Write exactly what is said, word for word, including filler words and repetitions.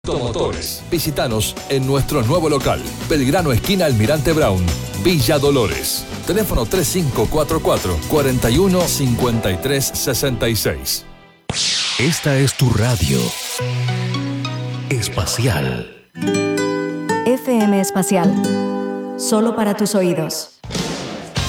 Automotores. Visítanos en nuestro nuevo local, Belgrano esquina Almirante Brown, Villa Dolores. Teléfono tres cinco cuatro cuatro, cuatro uno cinco tres seis seis. Esta es tu radio. Espacial. F M Espacial. Solo para tus oídos.